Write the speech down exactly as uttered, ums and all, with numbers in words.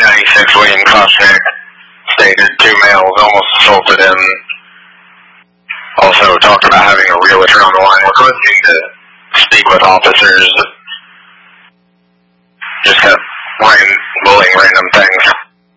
ninety-six William Cossack stated two males almost assaulted him. Also talked about having a realtor on the line requesting to speak with officers